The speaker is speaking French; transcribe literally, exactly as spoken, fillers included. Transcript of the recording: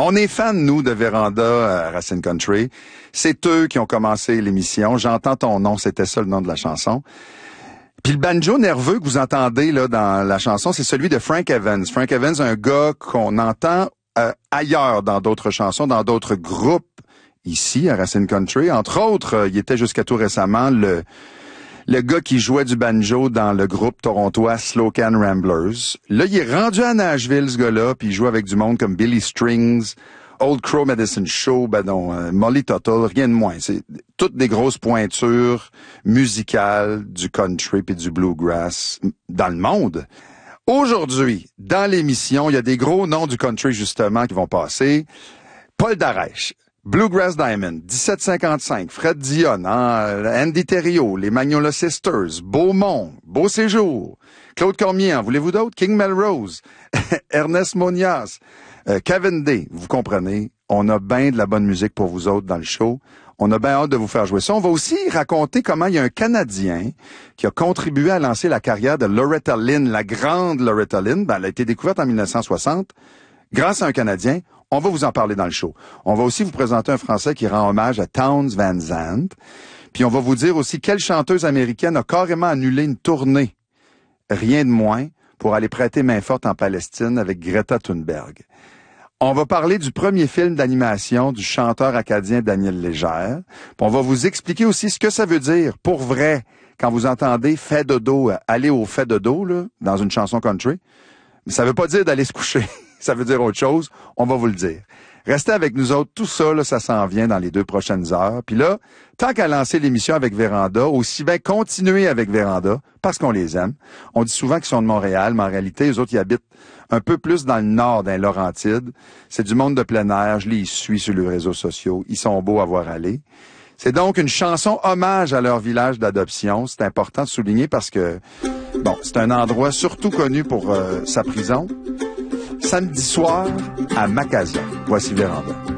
On est fans, nous, de Véranda à Racine Country. C'est eux qui ont commencé l'émission. J'entends ton nom, c'était ça le nom de la chanson. Puis le banjo nerveux que vous entendez là dans la chanson, c'est celui de Frank Evans. Frank Evans, un gars qu'on entend euh, ailleurs dans d'autres chansons, dans d'autres groupes ici à Racine Country. Entre autres, euh, il était jusqu'à tout récemment le le gars qui jouait du banjo dans le groupe torontois Slow Can Ramblers. Là, il est rendu à Nashville, ce gars-là, puis il joue avec du monde comme Billy Strings, Old Crow Medicine Show, ben non, euh, Molly Tuttle, rien de moins. C'est toutes des grosses pointures musicales du country puis du bluegrass dans le monde. Aujourd'hui, dans l'émission, il y a des gros noms du country, justement, qui vont passer. Paul Darèche, Bluegrass Diamond, dix-sept cinquante-cinq, Fred Dion, hein, Andy Thériault, les Magnolia Sisters, Beaumont, Beau Séjour, Claude Cormier, en voulez-vous d'autres? King Melrose, Ernest Monias, euh, Kevin Day, vous comprenez, on a bien de la bonne musique pour vous autres dans le show. On a bien hâte de vous faire jouer ça. On va aussi raconter comment il y a un Canadien qui a contribué à lancer la carrière de Loretta Lynn, la grande Loretta Lynn. Ben, elle a été découverte en mille neuf cent soixante grâce à un Canadien. On va vous en parler dans le show. On va aussi vous présenter un Français qui rend hommage à Townes Van Zandt. Puis on va vous dire aussi quelle chanteuse américaine a carrément annulé une tournée, rien de moins, pour aller prêter main forte en Palestine avec Greta Thunberg. On va parler du premier film d'animation du chanteur acadien Daniel Légère. Puis on va vous expliquer aussi ce que ça veut dire, pour vrai, quand vous entendez « fait dodo », aller au fait dodo, là, dans une chanson country. Mais ça veut pas dire d'aller se coucher. Ça veut dire autre chose, on va vous le dire. Restez avec nous autres, tout ça, là, ça s'en vient dans les deux prochaines heures. Puis là, tant qu'à lancer l'émission avec Véranda, aussi bien continuer avec Véranda, parce qu'on les aime. On dit souvent qu'ils sont de Montréal, mais en réalité, les autres, ils habitent un peu plus dans le nord, dans les Laurentides. C'est du monde de plein air, je les suis sur les réseaux sociaux, ils sont beaux à voir aller. C'est donc une chanson hommage à leur village d'adoption. C'est important de souligner parce que, bon, c'est un endroit surtout connu pour euh, sa prison. Samedi soir, à Macaslan. Voici Véranda.